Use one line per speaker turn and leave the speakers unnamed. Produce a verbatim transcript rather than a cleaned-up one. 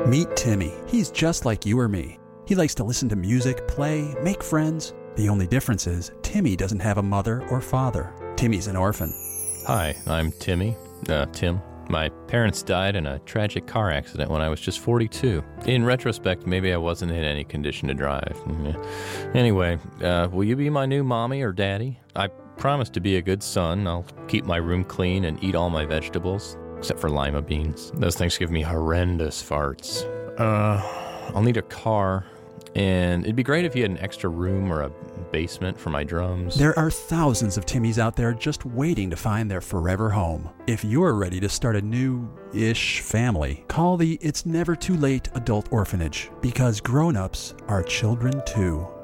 Meet Timmy. He's just like you or me. He likes to listen to music, play, make friends. The only difference is Timmy doesn't have a mother or father. Timmy's an orphan.
Hi, I'm Timmy. Uh, Tim. My parents died in a tragic car accident when I was just forty-two. In retrospect, maybe I wasn't in any condition to drive. Anyway, uh, will you be my new mommy or daddy? I promise to be a good son. I'll keep my room clean and eat all my vegetables, except for lima beans. Those things give me horrendous farts. Uh, I'll need a car, and it'd be great if you had an extra room or a basement for my drums.
There are thousands of Timmys out there just waiting to find their forever home. If you're ready to start a new-ish family, call the It's Never Too Late Adult Orphanage, because grown-ups are children too.